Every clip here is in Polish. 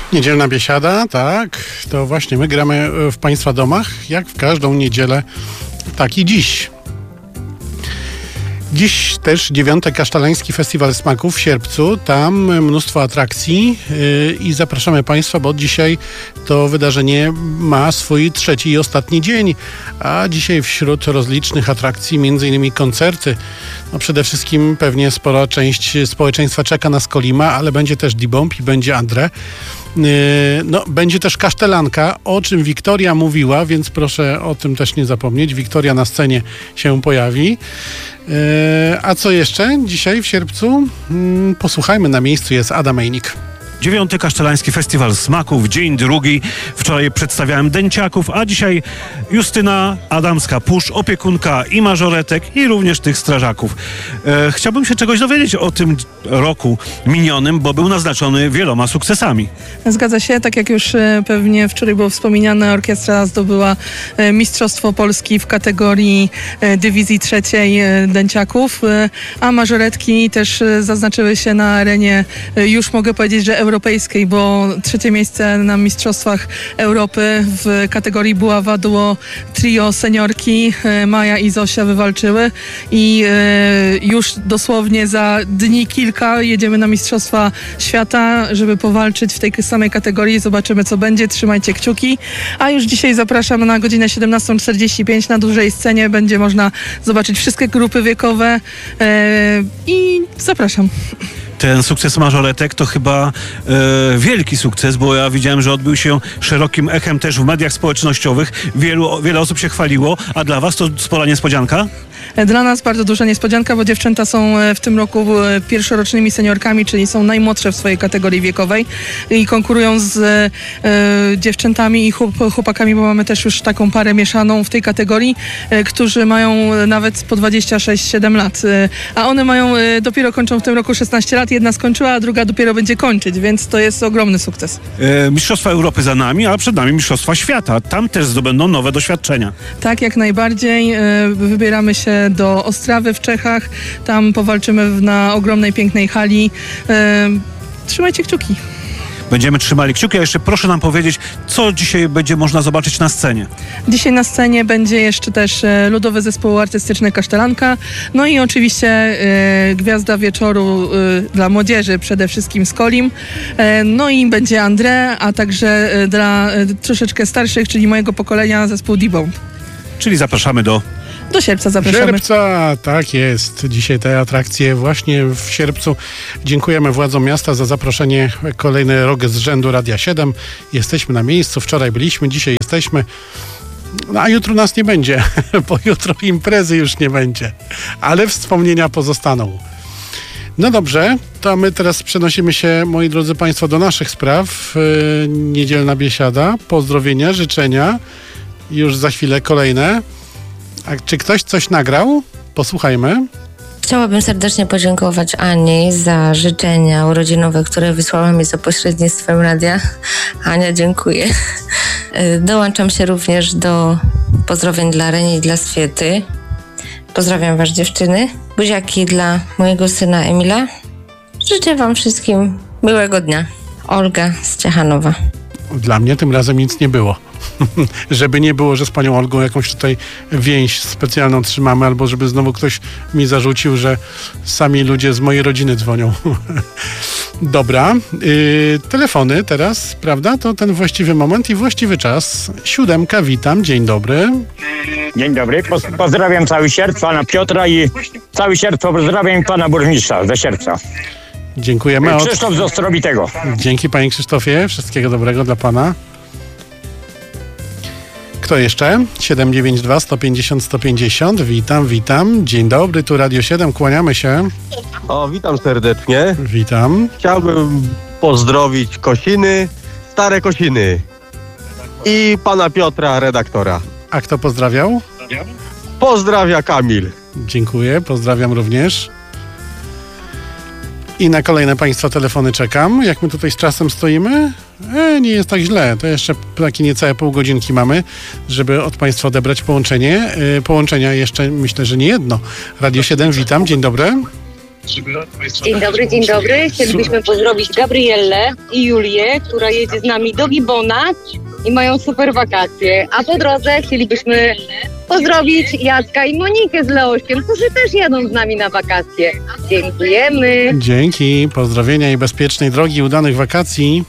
Niedzielna biesiada, tak, to właśnie my gramy w Państwa domach, jak w każdą niedzielę, tak i dziś. Dziś też 9. Kasztelański Festiwal Smaków w Sierpcu. Tam mnóstwo atrakcji i zapraszamy Państwa, bo dzisiaj to wydarzenie ma swój trzeci i ostatni dzień. A dzisiaj wśród rozlicznych atrakcji m.in. koncerty. No przede wszystkim pewnie spora część społeczeństwa czeka na Skolima, ale będzie też D-Bomb i będzie André. No, będzie też kasztelanka, o czym Wiktoria mówiła, więc proszę o tym też nie zapomnieć. Wiktoria na scenie się pojawi. A co jeszcze dzisiaj w Sierpcu? Posłuchajmy, na miejscu jest Adam Mejnik. 9. Kasztelański Festiwal Smaków, dzień drugi. Wczoraj przedstawiałem dęciaków, a dzisiaj Justyna Adamska-Pusz, opiekunka i mażoretek, i również tych strażaków. Chciałbym się czegoś dowiedzieć o tym roku minionym, bo był naznaczony wieloma sukcesami. Zgadza się, tak jak już pewnie wczoraj było wspominane, orkiestra zdobyła Mistrzostwo Polski w kategorii dywizji trzeciej dęciaków, a mażoretki też zaznaczyły się na arenie, już mogę powiedzieć, że europejskiej, bo trzecie miejsce na Mistrzostwach Europy w kategorii buława duo trio seniorki Maja i Zosia wywalczyły i już dosłownie za dni kilka jedziemy na Mistrzostwa Świata, żeby powalczyć w tej samej kategorii. Zobaczymy, co będzie. Trzymajcie kciuki. A już dzisiaj zapraszam na godzinę 17:45 na dużej scenie. Będzie można zobaczyć wszystkie grupy wiekowe i zapraszam. Ten sukces mażoretek to chyba wielki sukces, bo ja widziałem, że odbył się szerokim echem też w mediach społecznościowych. Wiele osób się chwaliło, a dla was to spora niespodzianka? Dla nas bardzo duża niespodzianka, bo dziewczęta są w tym roku pierwszorocznymi seniorkami, czyli są najmłodsze w swojej kategorii wiekowej i konkurują z dziewczętami i chłopakami, bo mamy też już taką parę mieszaną w tej kategorii, którzy mają nawet po 26-7 lat. A one dopiero kończą w tym roku 16 lat. Jedna skończyła, a druga dopiero będzie kończyć, więc to jest ogromny sukces. Mistrzostwa Europy za nami, a przed nami Mistrzostwa Świata. Tam też zdobędą nowe doświadczenia. Tak, jak najbardziej. Wybieramy się do Ostrawy w Czechach. Tam powalczymy na ogromnej, pięknej hali. Trzymajcie kciuki. Będziemy trzymali kciuki, a jeszcze proszę nam powiedzieć, co dzisiaj będzie można zobaczyć na scenie. Dzisiaj na scenie będzie jeszcze też Ludowy Zespół Artystyczny Kasztelanka, no i oczywiście gwiazda wieczoru dla młodzieży, przede wszystkim Skolim, no i będzie André, a także dla troszeczkę starszych, czyli mojego pokolenia, zespół D-Bomb. Czyli zapraszamy do Sierpca zapraszamy. Sierpca, tak jest. Dzisiaj te atrakcje właśnie w Sierpcu. Dziękujemy władzom miasta za zaproszenie. Kolejny rok z rzędu Radia 7. Jesteśmy na miejscu. Wczoraj byliśmy, dzisiaj jesteśmy. No, a jutro nas nie będzie, bo jutro imprezy już nie będzie. Ale wspomnienia pozostaną. No dobrze, to my teraz przenosimy się, moi drodzy Państwo, do naszych spraw. Niedzielna biesiada, pozdrowienia, życzenia. Już za chwilę kolejne. A czy ktoś coś nagrał? Posłuchajmy. Chciałabym serdecznie podziękować Ani za życzenia urodzinowe, które wysłała mi za pośrednictwem radia. Ania, dziękuję. Dołączam się również do pozdrowień dla Reni i dla Swiety. Pozdrawiam was, dziewczyny. Buziaki dla mojego syna Emila. Życzę wam wszystkim miłego dnia. Olga z Ciechanowa. Dla mnie tym razem nic nie było. Żeby nie było, że z panią Olgą jakąś tutaj więź specjalną trzymamy, albo żeby znowu ktoś mi zarzucił, że sami ludzie z mojej rodziny dzwonią. Dobra, telefony teraz, prawda? To ten właściwy moment i właściwy czas. 7, witam, dzień dobry. Dzień dobry, pozdrawiam cały Sierp, pana Piotra i cały Sierp pozdrawiam pana burmistrza ze Sierpca. Dziękujemy. Krzysztof z Ostrowitego. Dzięki panie Krzysztofie, wszystkiego dobrego dla pana. Kto jeszcze? 792 150 150. Witam. Dzień dobry, tu Radio 7, kłaniamy się. O, witam serdecznie. Witam. Chciałbym pozdrowić Kosiny, Stare Kosiny i pana Piotra, redaktora. A kto pozdrawiał? Pozdrawia Kamil. Dziękuję, pozdrawiam również. I na kolejne Państwa telefony czekam. Jak my tutaj z czasem stoimy? Nie jest tak źle. To jeszcze takie niecałe pół godzinki mamy, żeby od Państwa odebrać połączenie. Połączenia jeszcze myślę, że nie jedno. Radio 7, witam. Dzień dobry. Dzień dobry. Chcielibyśmy pozdrowić Gabriellę i Julię, która jedzie z nami do Gibona i mają super wakacje. A po drodze chcielibyśmy pozdrowić Jacka i Monikę z Leośkiem, którzy też jadą z nami na wakacje. Dziękujemy. Dzięki, pozdrowienia i bezpiecznej drogi, udanych wakacji.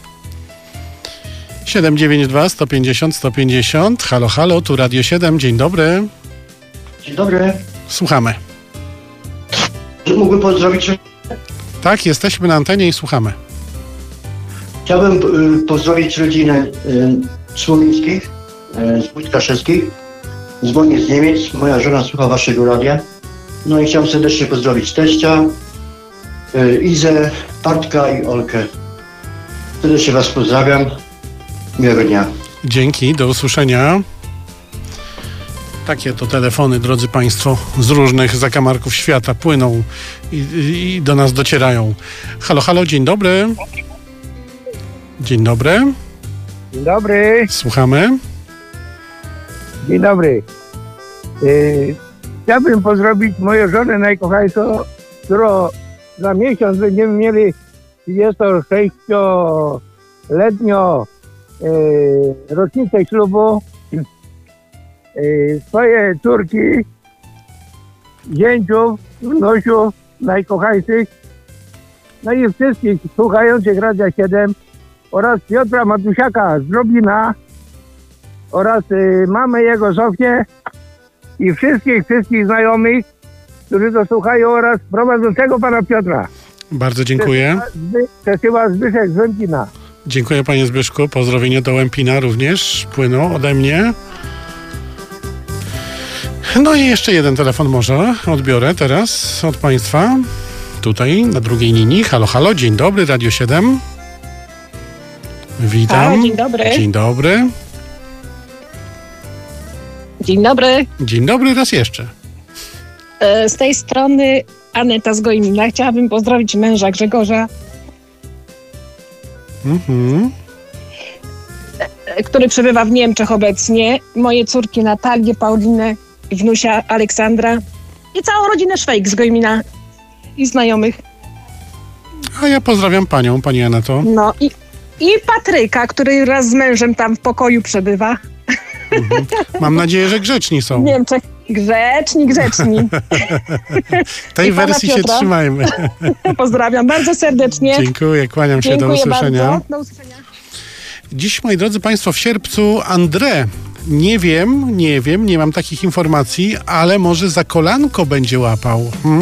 792 150 150. Halo, halo, tu Radio 7. Dzień dobry. Dzień dobry. Słuchamy. Mógłbym pozdrowić. Tak, jesteśmy na antenie i słuchamy. Chciałbym pozdrowić rodzinę Słomińskich, z Wójt Kaszewskich. Dzwonię z Niemiec. Moja żona słucha waszego radia. No i chciałem serdecznie pozdrowić teścia, Izę, Artka i Olkę. Serdecznie was pozdrawiam. Miłego dnia. Dzięki, do usłyszenia. Takie to telefony, drodzy Państwo, z różnych zakamarków świata płyną i do nas docierają. Halo, halo, dzień dobry. Dzień dobry. Dzień dobry. Słuchamy. Dzień dobry. Chciałbym pozdrowić moją żonę najkochańszą, którą za miesiąc będziemy mieli 36-letnią rocznicę ślubu. Swoje córki, zięciów, wnosiów najkochańszych, no i wszystkich słuchających Radia 7 oraz Piotra Matusiaka z Drobina oraz mamę jego Zofię i wszystkich znajomych, którzy to słuchają, oraz prowadzącego pana Piotra. Bardzo dziękuję. Przesyła Zbyszek z Łępina. Dziękuję panie Zbyszku. Pozdrowienia do Łępina również płyną ode mnie. No i jeszcze jeden telefon może odbiorę teraz od Państwa. Tutaj na drugiej linii. Halo, halo, dzień dobry, Radio 7. Witam. Dzień dobry. Dzień dobry. Dzień dobry. Dzień dobry raz jeszcze. Z tej strony Aneta z Gojmina. Chciałabym pozdrowić męża Grzegorza, który przebywa w Niemczech obecnie, moje córki Natalię, Paulinę, wnusia Aleksandra i całą rodzinę Szwejk z Gojmina i znajomych. A ja pozdrawiam panią, pani Aneto. No i Patryka, który wraz z mężem tam w pokoju przebywa. Mam nadzieję, że grzeczni są. W Niemczech. Grzeczni. Tej wersji się trzymajmy. Pozdrawiam bardzo serdecznie. Dziękuję, kłaniam się, do usłyszenia. Bardzo. Do usłyszenia. Dziś, moi drodzy Państwo, w sierpcu André. Nie wiem, nie mam takich informacji, ale może za kolanko będzie łapał.